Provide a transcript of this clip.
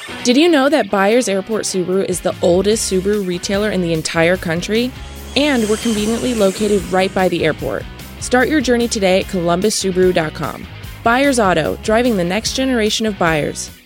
Did you know that Byers Airport Subaru is the oldest Subaru retailer in the entire country? And we're conveniently located right by the airport. Start your journey today at columbussubaru.com. Byers Auto, driving the next generation of buyers.